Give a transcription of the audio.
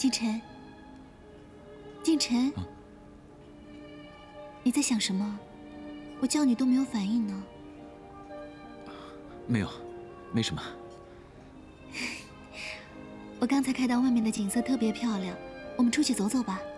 景晨，景晨，你在想什么？我叫你都没有反应呢。 没有，没什么。 我刚才看到外面的景色特别漂亮，我们出去走走吧。